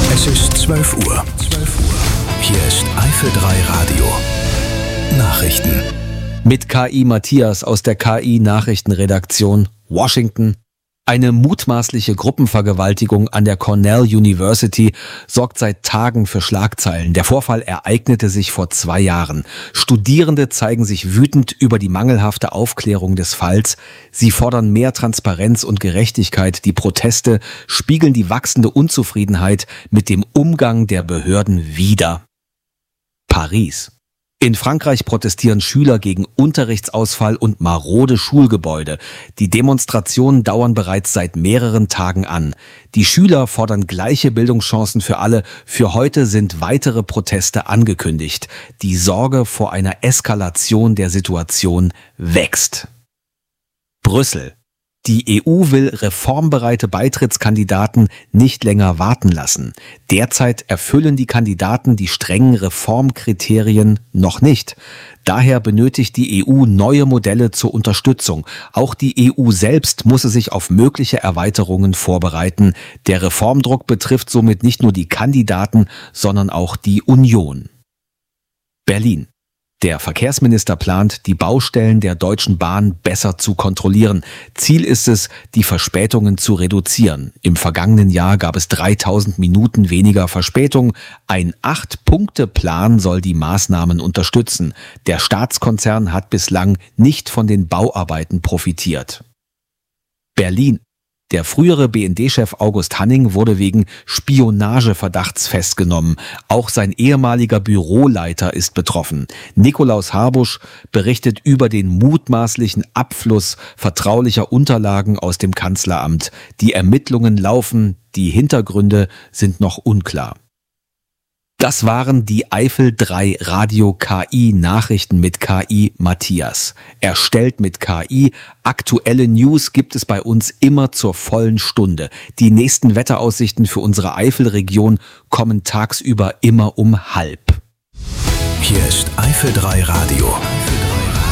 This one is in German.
Es ist 12 Uhr. Hier ist Eifel 3 Radio. Nachrichten. Mit KI Matthias aus der KI-Nachrichtenredaktion Washington. Eine mutmaßliche Gruppenvergewaltigung an der Cornell University sorgt seit Tagen für Schlagzeilen. Der Vorfall ereignete sich vor 2 Jahren. Studierende zeigen sich wütend über die mangelhafte Aufklärung des Falls. Sie fordern mehr Transparenz und Gerechtigkeit. Die Proteste spiegeln die wachsende Unzufriedenheit mit dem Umgang der Behörden wider. Paris. In Frankreich protestieren Schüler gegen Unterrichtsausfall und marode Schulgebäude. Die Demonstrationen dauern bereits seit mehreren Tagen an. Die Schüler fordern gleiche Bildungschancen für alle. Für heute sind weitere Proteste angekündigt. Die Sorge vor einer Eskalation der Situation wächst. Brüssel. Die EU will reformbereite Beitrittskandidaten nicht länger warten lassen. Derzeit erfüllen die Kandidaten die strengen Reformkriterien noch nicht. Daher benötigt die EU neue Modelle zur Unterstützung. Auch die EU selbst muss sich auf mögliche Erweiterungen vorbereiten. Der Reformdruck betrifft somit nicht nur die Kandidaten, sondern auch die Union. Berlin. Der Verkehrsminister plant, die Baustellen der Deutschen Bahn besser zu kontrollieren. Ziel ist es, die Verspätungen zu reduzieren. Im vergangenen Jahr gab es 3000 Minuten weniger Verspätung. Ein 8-Punkte-Plan soll die Maßnahmen unterstützen. Der Staatskonzern hat bislang nicht von den Bauarbeiten profitiert. Berlin. Der frühere BND-Chef August Hanning wurde wegen Spionageverdachts festgenommen. Auch sein ehemaliger Büroleiter ist betroffen. Nikolaus Harbusch berichtet über den mutmaßlichen Abfluss vertraulicher Unterlagen aus dem Kanzleramt. Die Ermittlungen laufen, die Hintergründe sind noch unklar. Das waren die Eifel 3 Radio KI Nachrichten mit KI Matthias. Erstellt mit KI. Aktuelle News gibt es bei uns immer zur vollen Stunde. Die nächsten Wetteraussichten für unsere Eifelregion kommen tagsüber immer um 12:30. Hier ist Eifel 3 Radio.